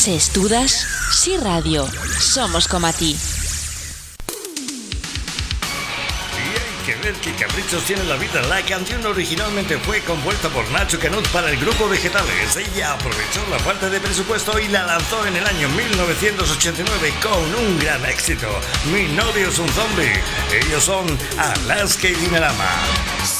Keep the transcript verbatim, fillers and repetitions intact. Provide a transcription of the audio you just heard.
Se estudas, si radio, somos como a ti. Y hay que ver qué caprichos tiene la vida. La canción originalmente fue compuesta por Nacho Canut para el grupo Vegetales. Ella aprovechó la falta de presupuesto y la lanzó en el año mil novecientos ochenta y nueve con un gran éxito. Mi novio es un zombie. Ellos son Alaska y Dinarama.